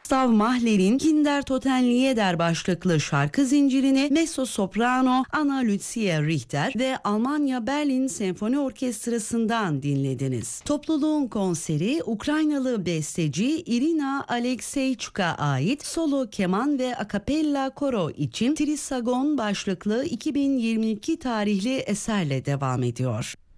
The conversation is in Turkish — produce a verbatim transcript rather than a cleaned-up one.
Gustav Mahler'in Kinder Toten Lieder başlıklı şarkı zincirini mezzo-soprano Anna Lucia Richter ve Almanya Berlin Senfoni Orkestrası'ndan dinlediniz. Topluluğun konseri Ukraynalı besteci Irina Alekseychuk'a ait solo keman ve akapella koro için Trisagon başlıklı iki bin yirmi iki tarihli eserle devam ediyor.